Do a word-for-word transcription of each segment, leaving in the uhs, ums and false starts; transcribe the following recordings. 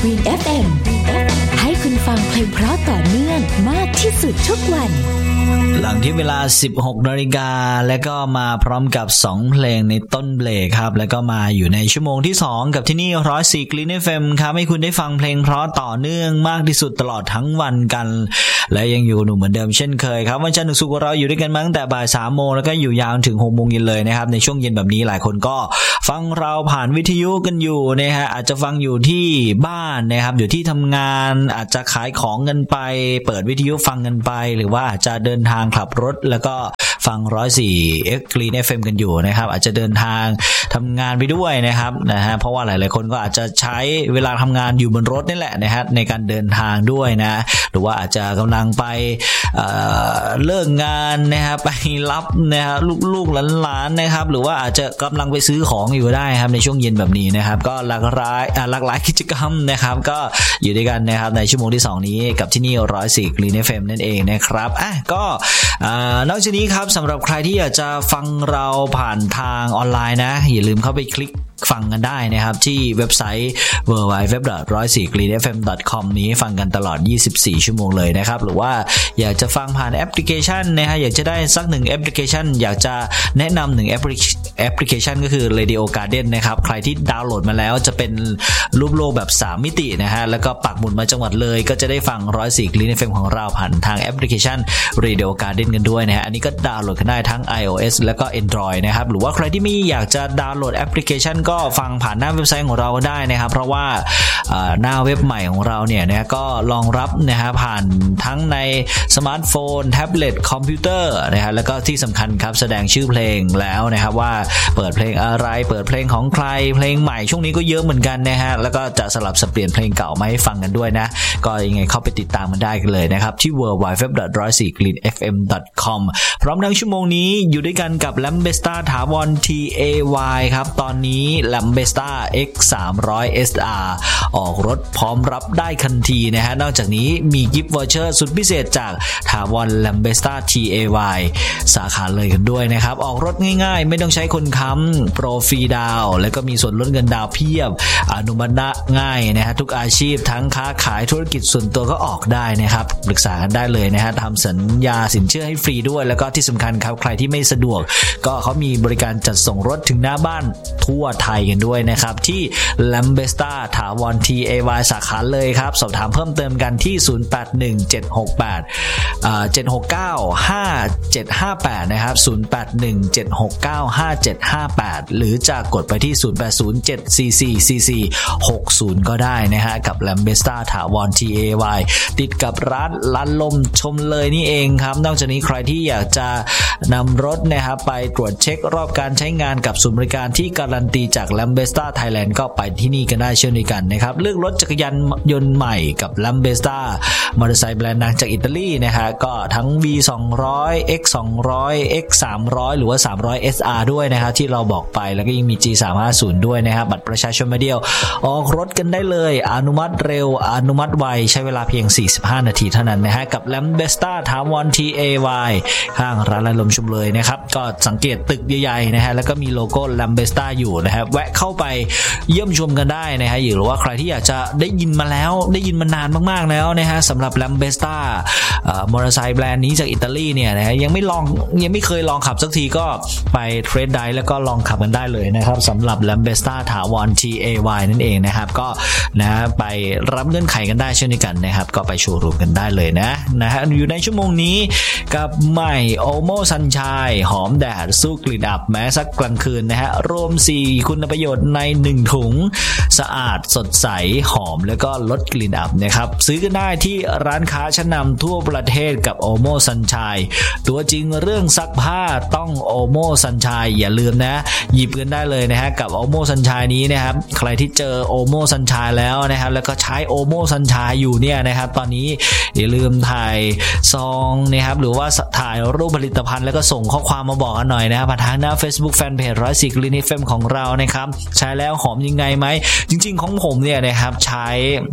วีน เอฟ เอ็ม ให้คุณฟังเพลงเพราะต่อเนื่องมากที่สุดทุกวันหลังที่เวลา สิบหกนาฬิกา แล้วก็มาพร้อมกับสองเพลงในต้นเบรกครับแล้วก็มาอยู่ในชั่วโมงที่สองกับที่นี่หนึ่งศูนย์สี่ Clean เอฟ เอ็ม ครับให้คุณได้ฟังเพลงเพราะต่อเนื่องมากที่สุดตลอดทั้งวันกันและยังอยู่หนุ่มเหมือนเดิมเช่นเคยครับวันจันทร์ถึงศุกร์เราอยู่ด้วยกันมาตั้งแต่บ่าย สามโมงแล้วก็อยู่ยาวถึง หกโมงเย็นเลยนะครับในช่วงเย็นแบบนี้หลายคนก็ฟังเราผ่านวิทยุกันอยู่นะฮะอาจจะฟังอยู่ที่บ้านนะครับอยู่ที่ทำงานอาจจะขายของกันไปเปิดวิทยุฟังกันไปหรือว่าอาจจะเดินทางขับรถแล้วก็ฟังหนึ่งศูนย์สี่ Clean เอฟ เอ็ม กันอยู่นะครับอาจจะเดินทางทำงานไปด้วยนะครับนะฮะเพราะว่าหลายๆคนก็อาจจะใช้เวลาทำงานอยู่บนรถนี่แหละนะฮะในการเดินทางด้วยนะหรือว่าอาจจะกำลังไปเอ่อเลิกงานนะครับไปรับนะฮะลูกๆหลานๆนะครับหรือว่าอาจจะกำลังไปซื้อของอยู่ได้ครับในช่วงเย็นแบบนี้นะครับก็หลากหลายหลากหลายกิจกรรมนะครับก็อยู่ด้วยกันนะครับในชั่วโมงที่สองนี้กับที่นี่หนึ่งศูนย์สี่ Clean เอฟ เอ็ม นั่นเองนะครับอ่ะก็นอกจากนี้ครับสำหรับใครที่อยากจะฟังเราผ่านทางออนไลน์นะอย่าลืมเข้าไปคลิกฟังกันได้นะครับที่เว็บไซต์ ดับเบิลยู ดับเบิลยู ดับเบิลยู ดอท หนึ่งศูนย์สี่ คลีน เอฟ เอ็ม ดอท คอม นี้ฟังกันตลอดยี่สิบสี่ชั่วโมงเลยนะครับหรือว่าอยากจะฟังผ่านแอปพลิเคชันนะฮะอยากจะได้สักหนึ่งแอปพลิเคชันอยากจะแนะนำหนึ่งแอปพลิเคชันก็คือ Radio Garden นะครับใครที่ดาวน์โหลดมาแล้วจะเป็นรูปโลกแบบสามมิตินะฮะแล้วก็ปักหมุดมาจังหวัดเลยก็จะได้ฟังหนึ่งศูนย์สี่ Clean เอฟ เอ็ม ของเราผ่านทางแอปพลิเคชัน Radio Garden กันด้วยนะฮะอันนี้ก็ดาวน์โหลดกันได้ทั้ง iOS แล้วก็ Android นะครับหรือว่าใครที่ไม่อยากจะดาวน์โหลดแอปพลิเคชันก็ฟังผ่านหน้าเว็บไซต์ของเราก็ได้นะครับเพราะว่าหน้าเว็บใหม่ของเราเนี่ยนะก็รองรับนะฮะผ่านทั้งในสมาร์ทโฟนแท็บเล็ตคอมพิวเตอร์นะฮะแล้วก็ที่สำคัญครับแสดงชื่อเพลงแล้วนะครับว่าเปิดเพลงอะไรเปิดเพลงของใครเพลงใหม่ช่วงนี้ก็เยอะเหมือนกันนะฮะแล้วก็จะสลับสับเปลี่ยนเพลงเก่ามาให้ฟังกันด้วยนะก็ยังไงเข้าไปติดตามกันได้กันเลยนะครับที่ ดับเบิลยู ดับเบิลยู ดับเบิลยู ดอท หนึ่งศูนย์สี่ คลีน เอฟ เอ็ม ดอท คอม พร้อมทั้งชั่วโมงนี้อยู่ด้วยกันกับ Lambesta ถาวร ที เอ วาย ครับตอนนี้ Lambesta เอ็กซ์ สามร้อย เอส อาร์ ออกรถพร้อมรับได้ทันทีนะฮะนอกจากนี้มีกิฟต์วอเชอร์สุดพิเศษจากถาวร Lambesta ที เอ วาย สาขาเลยกันด้วยนะครับออกรถง่ายๆไม่ต้องใช้คนค้ำโปรฟรีดาวแล้วก็มีส่วนลดเงินดาวเพียบอนุมัติง่ายนะฮะทุกอาชีพทั้งค้าขายธุรกิจส่วนตัวก็ออกได้นะครับปรึกษากันได้เลยนะฮะทำสัญญาสินเชื่อให้ฟรีด้วยแล้วก็ที่สำคัญครับใครที่ไม่สะดวกก็เขามีบริการจัดส่งรถถึงหน้าบ้านทั่วไทยกันด้วยนะครับที่ Lambesta ถาวร ที เอ วาย สาขาเลยครับสอบถามเพิ่มเติมกันที่ศูนย์ แปด หนึ่ง เจ็ด หก แปด เจ็ด หก เก้า ห้า เจ็ด ห้า แปดนะครับศูนย์ แปด หนึ่ง เจ็ด หก เก้า ห้า เจ็ด ห้า แปดหรือจะกดไปที่ศูนย์ แปด ศูนย์ เจ็ด สี่ สี่ สี่ สี่ หก ศูนย์ก็ได้นะฮะกับ Lambesta ถาวร ที เอ วาย ติดกับร้านร้านลมชมเลยนี่เองครับนอกจากนี้ใครที่อยากจะนำรถนะครับไปตรวจเช็ครอบการใช้งานกับศูนย์บริการที่การันตีจาก Lambesta Thailand ก็ไปที่นี่กันได้เช่นเดียวกันนะครับเลือกรถจักรยานยนต์ใหม่กับ Lambesta มอเตอร์ไซค์แบรนด์ดังจากอิตาลีนะฮะก็ทั้ง วี สองร้อย เอ็กซ์ สองร้อย เอ็กซ์ สามร้อย หรือว่า สามร้อย เอส อาร์ ด้วยนะครับที่เราบอกไปแล้วก็ยังมี จี สามร้อยห้าสิบ ด้วยนะครับบัตรประชาชนมาเดียวออกรถกันได้เลยอนุมัติเร็วอนุมัติไวใช้เวลาเพียงสี่สิบห้านาทีเท่านั้นนะฮะกับ Lambesta ถาวร ที เอ วาย ข้างร้านลมชมเลยนะครับก็สังเกตตึกใหญ่ๆนะฮะแล้วก็มีโลโก้ Lambesta อยู่นะฮะแวะเข้าไปเยี่ยมชมกันได้นะฮะหรือว่าใครที่อยากจะได้ยินมาแล้วได้ยินมานานมากๆแล้วนะฮะสำหรับ Lambesta มอเตอร์ไซค์แบรนด์นี้จากอิตาลีเนี่ยนะฮะยังไม่ลองยังไม่เคยลองขับสักทีก็ไปเทรดไดแล้วก็ลองขับกันได้เลยนะครับสำหรับ Lambesta ถาวร ที เอ วาย นั่นเองนะครับก็นะไปรับเงื่อนไขกันได้เช่นเดียวกันนะครับก็ไปโชว์รูมกันได้เลยนะนะฮะอยู่ในชั่วโมงนี้กับใหม่ Omo Sunshine หอมแดดสู้กลิ่นอับแม้สักกลางคืนนะฮะรวมสี่คุณประโยชน์ในหนึ่งถุงสะอาดสดใสหอมแล้วก็ลดกลิ่นอับนะครับซื้อกันได้ที่ร้านค้าชั้นนำทั่วประเทศกับ Omo Sunshine ตัวจริงเรื่องซักผ้าต้อง Omo Sunshine อย่าลืมนะหยิบกันได้เลยนะฮะกับ Omo Sunshine นี้นะครับใครที่เจอ Omo Sunshine แล้วนะครับแล้วก็ใช้ Omo Sunshine อยู่เนี่ยนะครับตอนนี้อย่าลืมถ่ายซองนะครับหรือว่าถ่ายรูปผลิตภัณฑ์แล้วก็ส่งข้อความมาบอกกันหน่อยนะครับผ่านทางหน้า Facebook Fanpage หนึ่งศูนย์สี่ Clean เอฟ เอ็ม ของเรานะครับใช้แล้วหอมยังไงไหมจริงๆของผมเนี่ยนะครับใช้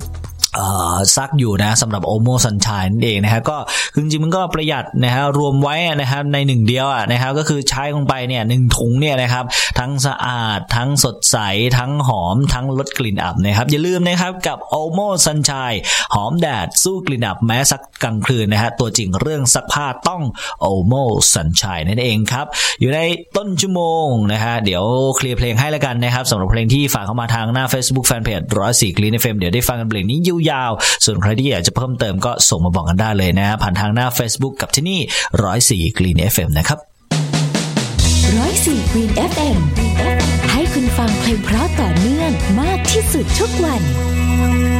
ซักอยู่นะสำหรับ Omo Sunshine นั่นเองนะฮะก็จริงๆมันก็ประหยัดนะฮะรวมไว้นะครับในหนึ่งเดียวอ่ะนะครับก็คือใช้ลงไปเนี่ยหนึ่งถุงเนี่ยนะครับทั้งสะอาดทั้งสดใสทั้งหอมทั้งลดกลิ่นอับนะครับอย่าลืมนะครับกับ Omo Sunshine หอมแดดสู้กลิ่นอับแม้ซักกลางคืนนะฮะตัวจริงเรื่องซักผ้าต้อง Omo Sunshine นั่นเองครับอยู่ในต้นชั่วโมงนะฮะเดี๋ยวเคลียร์เพลงให้แล้วกันนะครับสำหรับเพลงที่ฝากเข้ามาทางหน้า Facebook Fanpage หนึ่งศูนย์สี่ Clean เอฟ เอ็ม เดี๋ยวได้ฟังกันเพลงนี้ยาวๆส่วนใครที่อยากจะเพิ่มเติมก็ส่งมาบอกกันได้เลยนะผ่านทางหน้า Facebook กับที่นี่ หนึ่งศูนย์สี่ Clean เอฟ เอ็ม นะครับหนึ่งศูนย์สี่ Clean เอฟ เอ็ม ให้คุณฟังเพลงเพราะต่อเนื่องมากที่สุดทุกวัน